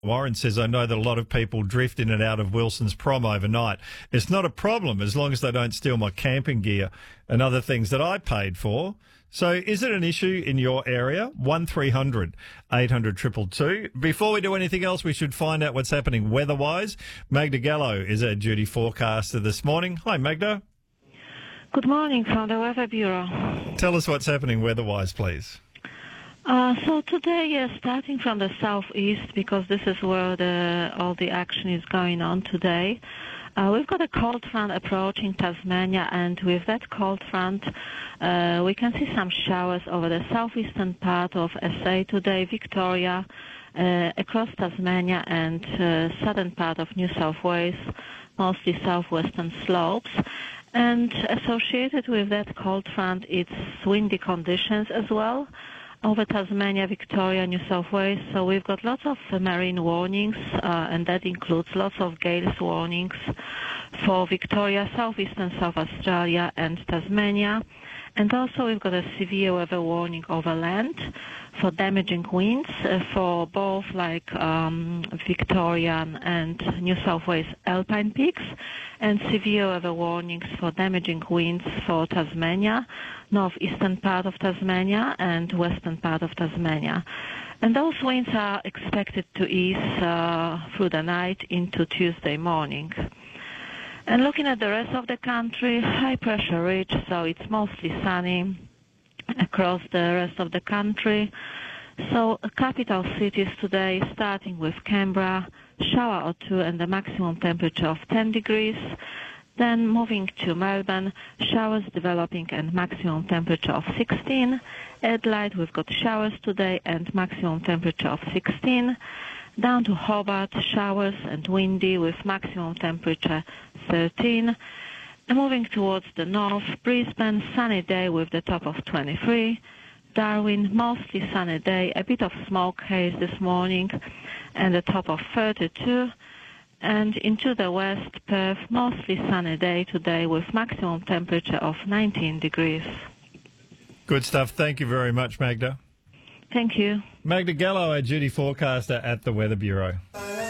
Warren says, I know that a lot of people drift in and out of Wilson's Prom overnight. It's not a problem as long as they don't steal my camping gear and other things that I paid for. So is it an issue in your area? 1300 800 222. Before we do anything else, we should find out what's happening weather-wise. Magda Gallo is our duty forecaster this morning. Hi, Magda. Good morning from the Weather Bureau. Tell us what's happening weather-wise, please. So today, starting from the southeast, because this is where all the action is going on today, we've got a cold front approaching Tasmania, and with that cold front, we can see some showers over the southeastern part of SA today, Victoria, across Tasmania and southern part of New South Wales, mostly southwestern slopes. And associated with that cold front, it's windy conditions as well over Tasmania, Victoria, New South Wales. So we've got lots of marine warnings, and that includes lots of gales warnings for Victoria, southeastern South Australia and Tasmania. And also we've got a severe weather warning over land for damaging winds for both Victorian and New South Wales alpine peaks, and severe weather warnings for damaging winds for Tasmania, northeastern part of Tasmania and western part of Tasmania. And those winds are expected to ease through the night into Tuesday morning. And looking at the rest of the country, high pressure ridge, so it's mostly sunny across the rest of the country. So capital cities today, starting with Canberra, shower or two and the maximum temperature of 10 degrees. Then moving to Melbourne, showers developing and maximum temperature of 16. Adelaide, we've got showers today and maximum temperature of 16. Down to Hobart, showers and windy with maximum temperature 13. And moving towards the north, Brisbane, sunny day with the top of 23. Darwin, mostly sunny day, a bit of smoke haze this morning and a top of 32. And into the west, Perth, mostly sunny day today with maximum temperature of 19 degrees. Good stuff. Thank you very much, Magda. Thank you. Magda Gallo, our duty forecaster at the Weather Bureau.